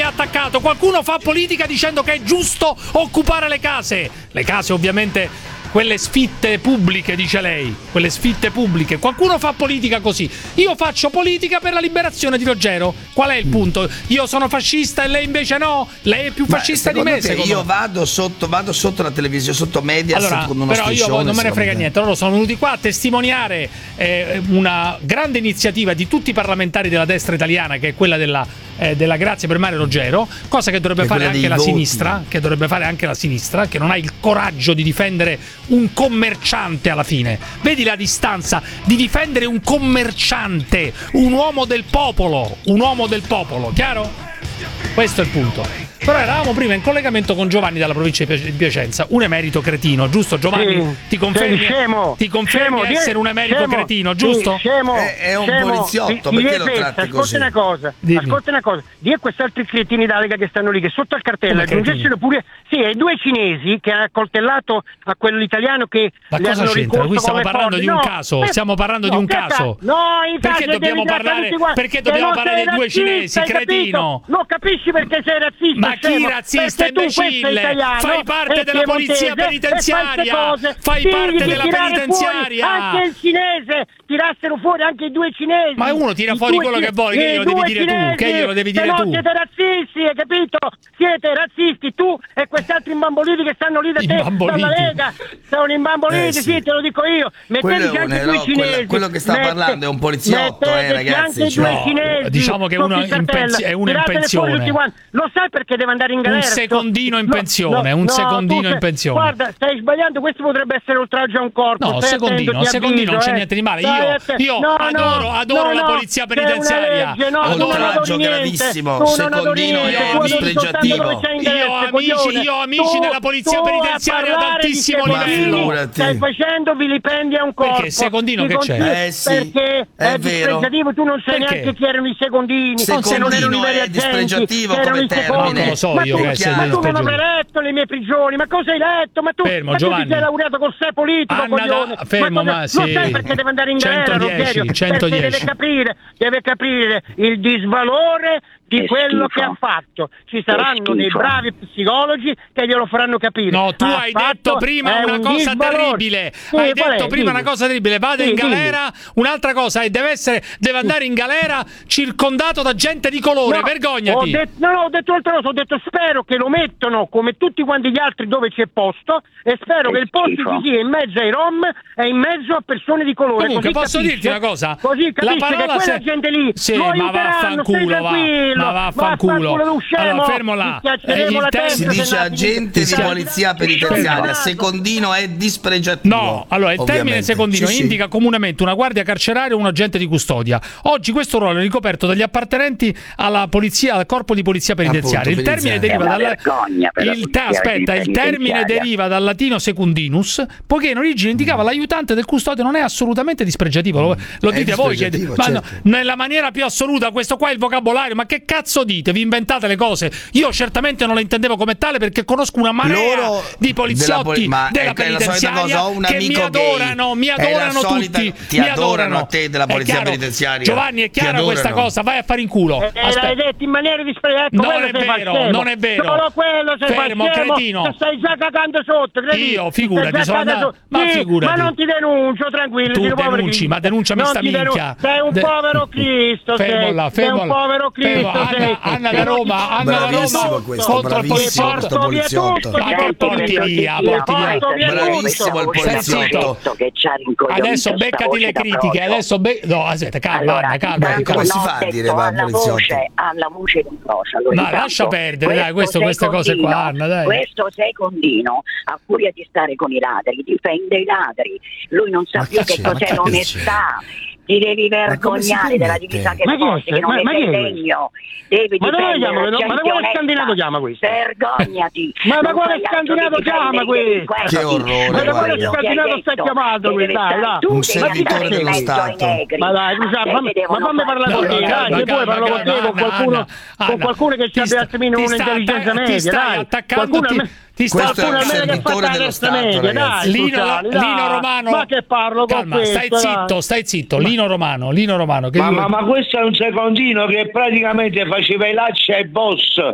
ha attaccato. Qualcuno fa politica dicendo che è giusto occupare le case. Le case ovviamente quelle sfitte pubbliche, dice lei, quelle sfitte pubbliche. Qualcuno fa politica così. Io faccio politica per la liberazione di Ruggero. Qual è il punto? Io sono fascista e lei invece no? Lei è più fascista di me, secondo io vado sotto la televisione, sotto Mediaset, allora, con uno però io non me ne frega me. niente. Loro sono venuti qua a testimoniare una grande iniziativa di tutti i parlamentari della destra italiana, che è quella della Grazia per Mario Ruggero, cosa che dovrebbe fare anche la sinistra, che non ha il coraggio di difendere un commerciante alla fine. Vedi la distanza di difendere un commerciante, un uomo del popolo, chiaro? Questo è il punto. Però eravamo prima in collegamento con Giovanni dalla provincia di Piacenza, un emerito cretino, giusto Giovanni? Sì. Ti confermi di essere un emerito cretino, giusto? È un poliziotto, perché lo tratti così? Ascolta una cosa, di questi altri cretini della Lega che stanno lì, che sotto al cartello aggiungessero pure ai due cinesi che hanno accoltellato a quell'italiano che ma le cosa hanno c'entra? Qui stiamo parlando di un caso, stiamo parlando di un caso. Perché dobbiamo parlare dei due cinesi, cretino? Non capisci perché sei razzista? Ma chi razzista, imbecille? Fai parte della polizia penitenziaria! Fai parte della penitenziaria! Anche il cinese! Tirassero fuori anche i due cinesi! Ma uno tira fuori quello che vuole, che glielo devi dire tu! Che glielo devi dire tu! Siete razzisti, hai capito? Siete razzisti, tu e questi altri imbamboliti che stanno lì da te, dalla Lega! Sono imbamboliti, sì, te lo dico io! Metteteci anche due cinesi! Quello che sta parlando è un poliziotto, ragazzi! Anche due cinesi! Diciamo che uno è in pensione! Lo sai perché deve andare in galera? Un secondino in pensione, in pensione. Guarda, stai sbagliando, questo potrebbe essere oltraggio a un corpo. No, secondino non c'è niente di male. Io adoro la polizia penitenziaria. Oltraggio gravissimo, secondino è dispregiativo. Io ho amici nella polizia penitenziaria ad altissimo livello. Stai facendo vilipendi a un corpo. Perché secondino che c'è? Perché è dispregiativo, tu non sai neanche chi erano i secondini. Secondino è dispregiativo come termine. Non lo so io che essere ma tu non avrai letto le mie prigioni, ma cosa hai letto? Ma tu Giovanni, ti sei laureato col sé politico, fermo, ma sì. Lo sai perché deve andare in galera, Rogerio? 110. Deve capire il disvalore di quello che ha fatto. Ci saranno dei bravi psicologi che glielo faranno capire. No, tu hai detto prima una cosa terribile. Hai detto prima una cosa terribile. Vada in galera. Un'altra cosa è deve andare in galera circondato da gente di colore. Vergognati. Ho detto altra cosa. Ho detto spero che lo mettono come tutti quanti gli altri dove c'è posto, e spero che il posto ci sia in mezzo ai rom e in mezzo a persone di colore. Comunque posso dirti una cosa? Così capisce che quella gente lì lo aiuteranno. Ma vaffanculo. Allora fermo là. Si dice agente di polizia penitenziaria, secondino è dispregiativo. No, allora il termine secondino indica comunemente una guardia carceraria o un agente di custodia. Oggi questo ruolo è ricoperto dagli appartenenti alla polizia, al corpo di polizia penitenziaria. Il termine deriva dal latino secundinus, poiché in origine indicava l'aiutante del custode. Non è assolutamente dispregiativo. Lo dite voi, ma nella maniera più assoluta. Questo qua è il vocabolario. Ma che cazzo dite? Vi inventate le cose. Io certamente non la intendevo come tale, perché conosco una marea di poliziotti della penitenziaria che mi adorano tutti. Ti adorano a te della polizia penitenziaria. Giovanni, è chiara questa cosa. Vai a fare in culo. L'hai detto in maniera dispregiativa. Non è vero. Solo quello sei fermo, cretino. Stai già cagando sotto, cretino. Io, figurati, ma non ti denuncio, tranquillo. Tu denunci, ma denunciami sta minchia. Sei un povero Cristo. Sei un povero Cristo. Anna da Roma contro il poliziotto. Ma che porti via. Bravissimo il poliziotto. Adesso beccati le critiche. No, aspetta, calma. Come si fa a dire poliziotto? Alla voce di un cosa. Ma lascia perdere, dai, queste cose qua, Anna, dai. Questo secondino, a furia di stare con i ladri, difende i ladri. Lui non sa più che cos'è l'onestà. Ti devi vergognare della divisa che porti, che non è degno. Devi difendere la gente quale scandinato chiama questo? Vergognati. Ma quale scandinato chiama questo? Che orrore. Ma quale scandinato sta chiamando questo? Dai. Un servitore dello Stato. Ma dai, ma fammi parlare con te, dai, che poi parlo con te, con qualcuno che ci abbia attimino un'intelligenza media, dai. Questo è un servitore dello Stato, ragazzi. Lino Romano. Ma che parlo con questo? Stai zitto. Lino Romano. Ma questo è un secondino che praticamente faceva i lacci ai boss.